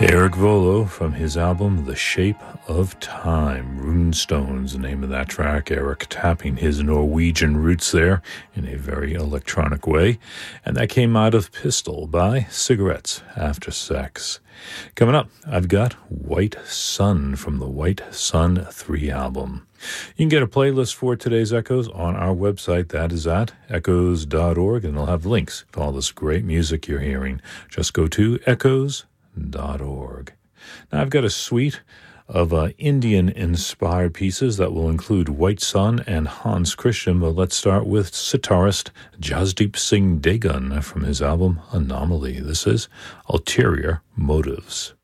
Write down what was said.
Eric Volo from his album The Shape of Time. Runestone's the name of that track. Eric tapping his Norwegian roots there in a very electronic way. And that came out of Pistol by Cigarettes After Sex. Coming up, I've got White Sun from the White Sun 3 album. You can get a playlist for today's Echoes on our website. That is at echoes.org, and they'll have links to all this great music you're hearing. Just go to echoes.org. Now, I've got a suite of Indian-inspired pieces that will include White Sun and Hans Christian, but let's start with sitarist Jasdeep Singh Degan from his album Anomaly. This is Ulterior Motives.